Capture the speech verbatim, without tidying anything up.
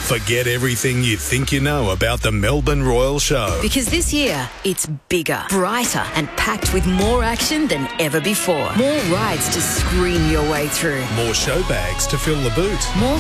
Forget everything you think you know about the Melbourne Royal Show. Because this year, it's bigger, brighter and packed with more action than ever before. More rides to scream your way through. More show bags to fill the boot. More